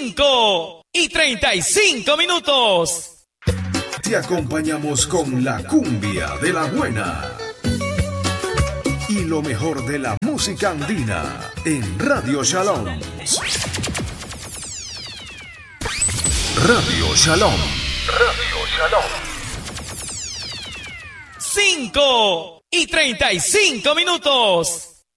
5:35. Te acompañamos con la cumbia de la buena y lo mejor de la música andina en Radio Shalom. Radio Shalom. Radio Shalom. 5:35.